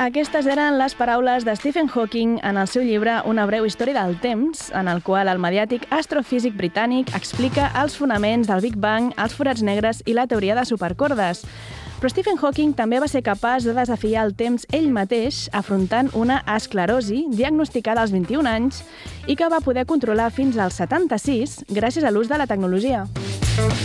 Aquestes eren les paraules de Stephen Hawking en el seu llibre Una breu història del temps, en el qual el mediàtic astrofísic britànic explica els fonaments del Big Bang, els forats negres i la teoria de supercordes. Però Stephen Hawking també va ser capaç de desafiar el temps ell mateix afrontant una esclerosi diagnosticada als 21 anys i que va poder controlar fins als 76 gràcies a l'ús de la tecnologia.